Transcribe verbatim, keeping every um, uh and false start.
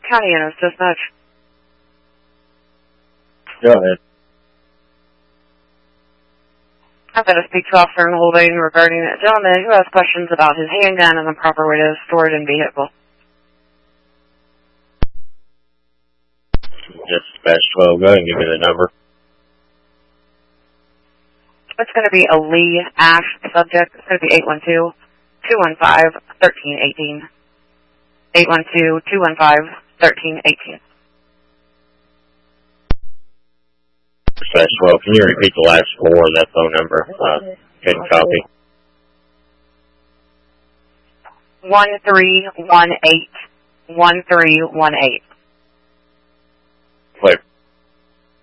County Ennis Dispatch. Go ahead. I'm going to speak to Officer in holding regarding a gentleman who has questions about his handgun and the proper way to store it in vehicle. Dispatch twelve, go ahead and give me the number. It's going to be a Lee Ash subject. It's going to be eight one two, two one five, one three one eight. eight one two, two one five, one three one eight. Dispatch twelve, can you repeat the last four of that phone number? Uh, couldn't copy. one three one eight, one three one eight. Wait.